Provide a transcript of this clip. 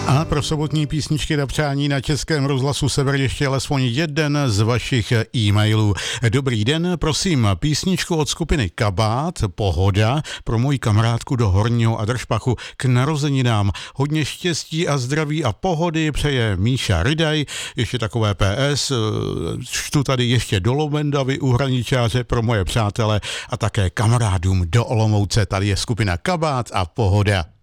A pro sobotní písničky na přání na Českém rozhlasu Sever ještě alespoň jeden z vašich e-mailů. Dobrý den, prosím, písničku od skupiny Kabát, Pohoda, pro moji kamarádku do Horního Adršpachu k narozeninám. Hodně štěstí a zdraví a pohody přeje Míša Rydaj. Ještě takové PS, čtu tady ještě do Lomendavy u Hraničáře pro moje přátele a také kamarádům do Olomouce. Tady je skupina Kabát a Pohoda.